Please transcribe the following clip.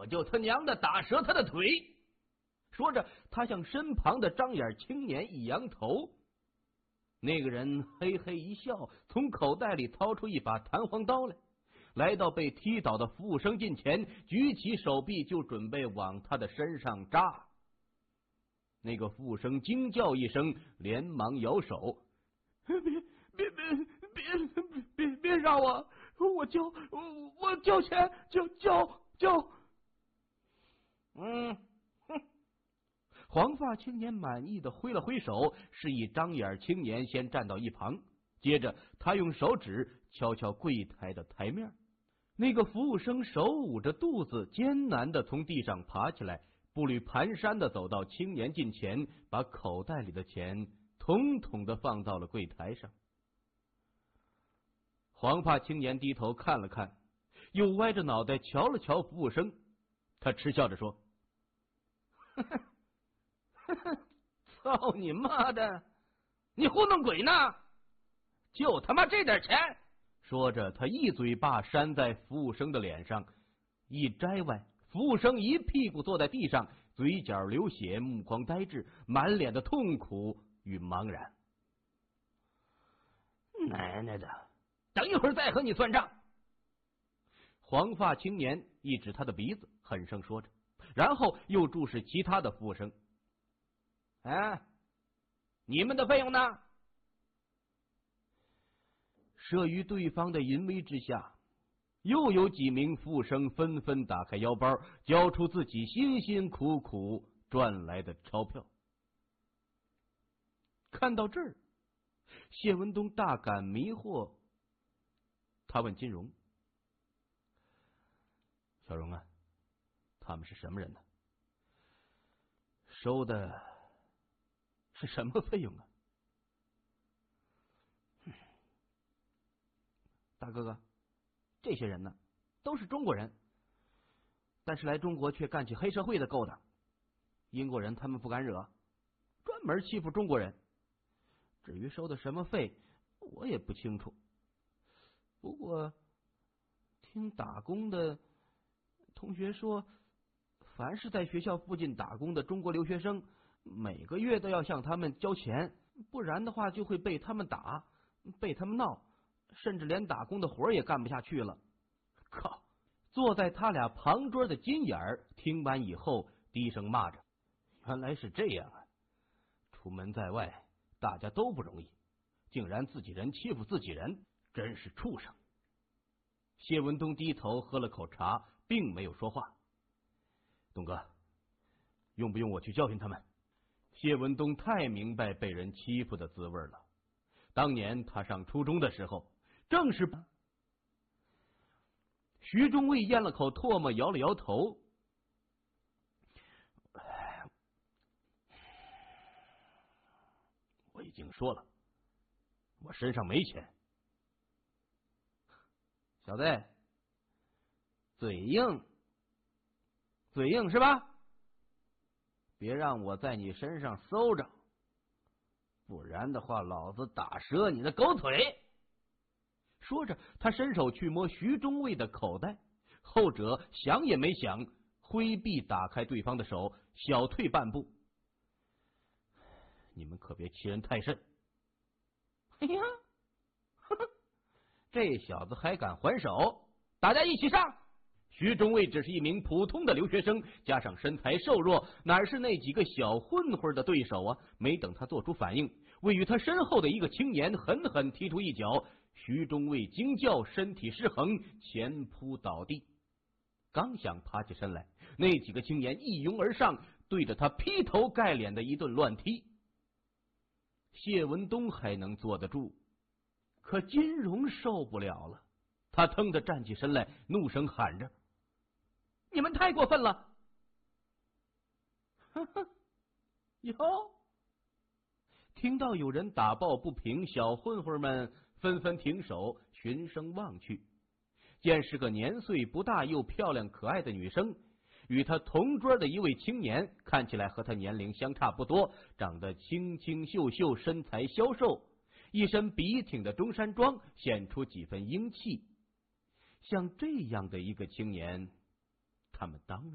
就他娘的打折他的腿！说着，他向身旁的张眼青年一扬头，那个人嘿嘿一笑，从口袋里掏出一把弹簧刀来，来到被踢倒的服务生近前，举起手臂就准备往他的身上扎。那个服务生惊叫一声，连忙摇手：“别让我！我交钱，交。”黄发青年满意的挥了挥手，示意张眼青年先站到一旁。接着，他用手指敲敲柜台的台面。那个服务生手捂着肚子，艰难的从地上爬起来，步履蹒跚的走到青年近前，把口袋里的钱统统的放到了柜台上。黄发青年低头看了看，又歪着脑袋瞧了瞧服务生，他嗤笑着说：“操你妈的！你糊弄鬼呢？就他妈这点钱！”说着，他一嘴巴扇在服务生的脸上，一摘外，服务生一屁股坐在地上，嘴角流血，目光呆滞，满脸的痛苦与茫然。奶奶的，等一会儿再和你算账！黄发青年一指他的鼻子，狠声说着，然后又注视其他的服务生：“你们的费用呢？”慑于对方的淫威之下，又有几名服务生纷纷打开腰包，交出自己辛辛苦苦赚来的钞票。看到这儿，谢文东大感迷惑，他问金荣：“小荣啊，他们是什么人呢？收的是什么费用啊？”大哥哥，这些人呢，都是中国人，但是来中国却干起黑社会的勾当。英国人他们不敢惹，专门欺负中国人。至于收的什么费，我也不清楚。不过听打工的同学说，凡是在学校附近打工的中国留学生，每个月都要向他们交钱，不然的话就会被他们打，被他们闹，甚至连打工的活也干不下去了。靠！坐在他俩旁桌的金眼儿听完以后低声骂着：“原来是这样啊！出门在外大家都不容易，竟然自己人欺负自己人，真是畜生！”谢文东低头喝了口茶，并没有说话。东哥，用不用我去教训他们？谢文东太明白被人欺负的滋味了。当年他上初中的时候，正是徐中尉咽了口唾沫，摇了摇头：“我已经说了，我身上没钱。”小子，嘴硬是吧？别让我在你身上搜着，不然的话，老子打折你的狗腿！说着，他伸手去摸徐中尉的口袋，后者想也没想，挥臂打开对方的手，小退半步。你们可别欺人太甚！哎呀，呵呵，这小子还敢还手！大家一起上！徐中尉只是一名普通的留学生，加上身材瘦弱，哪是那几个小混混的对手啊？没等他做出反应，位于他身后的一个青年狠狠踢出一脚，徐中尉惊叫，身体失衡，前扑倒地。刚想爬起身来，那几个青年一拥而上，对着他劈头盖脸的一顿乱踢。谢文东还能坐得住，可金荣受不了了，他腾地站起身来，怒声喊着：“你们太过分了！”呵呵，哟！听到有人打抱不平，小混混们纷纷停手，循声望去，见是个年岁不大又漂亮可爱的女生，与他同桌的一位青年，看起来和他年龄相差不多，长得清清秀秀，身材消瘦，一身笔挺的中山装，显出几分英气。像这样的一个青年，他们当然